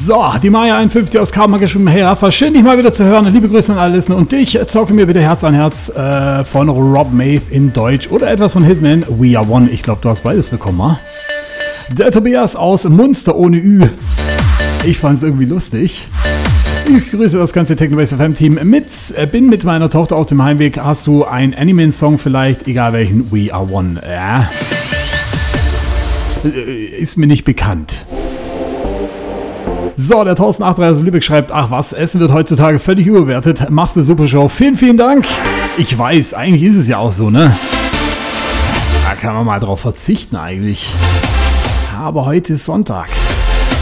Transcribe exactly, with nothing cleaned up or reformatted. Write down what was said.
So, die Maya einundfünfzig aus Karma geschrieben. Hey Rafa, schön dich mal wieder zu hören. Liebe Grüße an alle Listen. Und dich zocke mir bitte Herz an Herz äh, von Rob Maith in Deutsch oder etwas von Hitman We Are One. Ich glaube, du hast beides bekommen, ha? Der Tobias aus Munster ohne Ü. Ich fand es irgendwie lustig. Ich grüße das ganze Technobase F M Team. Mit, äh, bin mit meiner Tochter auf dem Heimweg. Hast du einen Anime-Song vielleicht? Egal welchen. We Are One. Ja. Äh, ist mir nicht bekannt. So, der Thorsten acht drei aus Lübeck schreibt, ach was, Essen wird heutzutage völlig überbewertet. Machst eine super Show. Vielen, vielen Dank. Ich weiß, eigentlich ist es ja auch so, ne? Da kann man mal drauf verzichten eigentlich. Aber heute ist Sonntag.